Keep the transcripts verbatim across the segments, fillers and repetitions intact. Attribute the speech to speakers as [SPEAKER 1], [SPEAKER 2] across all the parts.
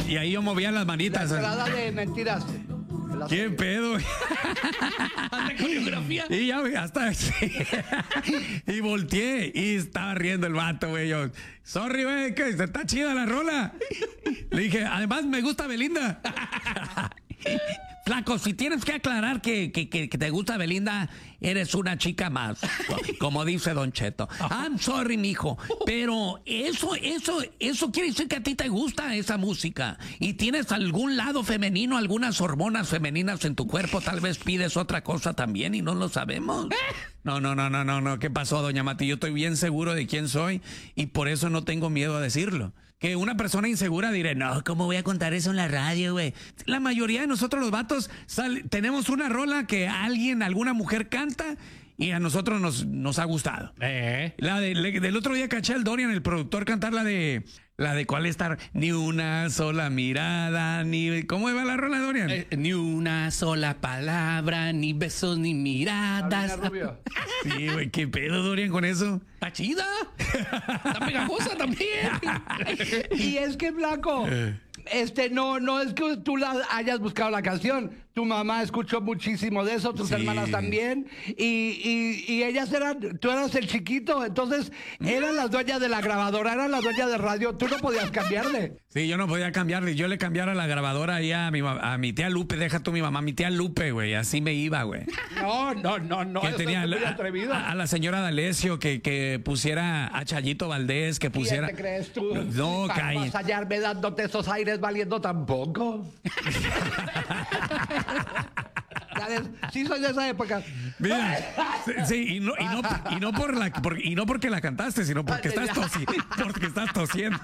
[SPEAKER 1] y ahí yo movía las manitas.
[SPEAKER 2] La entrada de mentiras.
[SPEAKER 1] ¿Qué pedo?
[SPEAKER 3] Anda coreografía.
[SPEAKER 1] Y ya, güey, hasta... sí. Y volteé y estaba riendo el vato, güey. Yo, sorry, güey, que está chida la rola. Le dije, además me gusta Belinda. Flaco, si tienes que aclarar que, que, que, que te gusta Belinda, eres una chica más, como dice Don Cheto. I'm sorry, mijo, pero eso, eso, eso quiere decir que a ti te gusta esa música y tienes algún lado femenino, algunas hormonas femeninas en tu cuerpo, tal vez pides otra cosa también y no lo sabemos. No, no, no, no, no, no. ¿Qué pasó, doña Mati? Yo estoy bien seguro de quién soy y por eso no tengo miedo a decirlo. Que una persona insegura diré, no, ¿cómo voy a contar eso en la radio, güey? La mayoría de nosotros los vatos sal, tenemos una rola que alguien, alguna mujer canta y a nosotros nos, nos ha gustado.
[SPEAKER 3] Eh.
[SPEAKER 1] La de, le, del otro día caché al Dorian, el productor, cantar la de... La de cuál estar, ni una sola mirada, ni... ¿Cómo va la rola, Dorian?
[SPEAKER 3] Eh, ni una sola palabra, ni besos, ni miradas.
[SPEAKER 1] Sí, güey, ¿qué pedo, Dorian, con eso?
[SPEAKER 3] Está chida. Está pegajosa también.
[SPEAKER 2] Y es que, Flaco, este, no, no es que tú la hayas buscado la canción. Tu mamá escuchó muchísimo de eso, tus
[SPEAKER 1] Sí.
[SPEAKER 2] hermanas también. Y, y, y ellas eran, tú eras el chiquito, entonces eran las dueñas de la grabadora, eran las dueñas de radio. Tú no podías cambiarle.
[SPEAKER 1] Sí, yo no podía cambiarle. Yo le cambiara la grabadora ahí a mi, ma- a mi tía Lupe. Deja tú mi mamá, mi tía Lupe, güey. Así me iba, güey.
[SPEAKER 2] No, no, no, no.
[SPEAKER 1] Que
[SPEAKER 2] eso
[SPEAKER 1] tenía
[SPEAKER 2] es muy
[SPEAKER 1] a,
[SPEAKER 2] atrevido.
[SPEAKER 1] a- a la señora D'Alessio que, que pusiera a Chayito Valdés, que pusiera...
[SPEAKER 2] ¿Quién te crees tú?
[SPEAKER 1] No,
[SPEAKER 2] Para
[SPEAKER 1] caí.
[SPEAKER 2] vas a hallarme dándote esos aires valiendo tampoco. Ya ves, sí soy de esa época.
[SPEAKER 1] Mira, sí, sí, y no, y no, y no por la, por- y no porque la cantaste, sino porque estás tosi, porque estás tosiendo.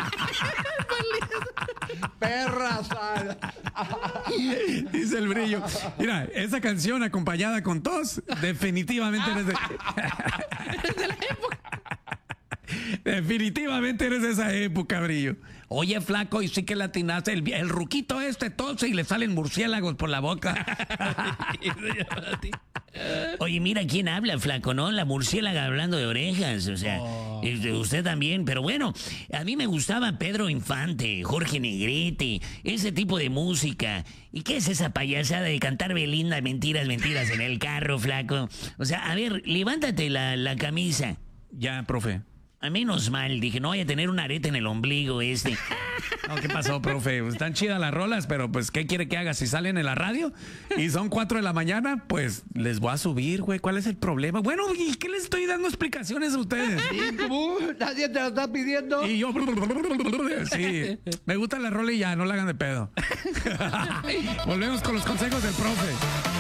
[SPEAKER 2] Perra sal.
[SPEAKER 1] Dice el Brillo. Mira, esa canción acompañada con tos, definitivamente eres de... Definitivamente eres de esa época, Brillo. Oye, Flaco, y sí que latinaste. El, el ruquito este tose y le salen murciélagos por la boca. Oye, mira quién habla, Flaco, ¿no? La murciélaga hablando de orejas, o sea,
[SPEAKER 3] Oh.
[SPEAKER 1] y usted también. Pero bueno, a mí me gustaba Pedro Infante, Jorge Negrete, ese tipo de música. ¿Y qué es esa payasada de cantar Belinda, mentiras, mentiras en el carro, Flaco? O sea, a ver, levántate la, la camisa. Ya, profe. A menos mal, dije, no voy a tener un arete en el ombligo este. No, ¿qué pasó, profe? Están chidas las rolas, pero pues, ¿qué quiere que haga? Si salen en la radio y son cuatro de la mañana, pues les voy a subir, güey. ¿Cuál es el problema? Bueno, ¿y qué les estoy dando explicaciones a ustedes?
[SPEAKER 2] ¿Y tú? Nadie te lo está pidiendo.
[SPEAKER 1] Y yo, sí, me gusta la rola y ya, no la hagan de pedo. Volvemos con los consejos del profe.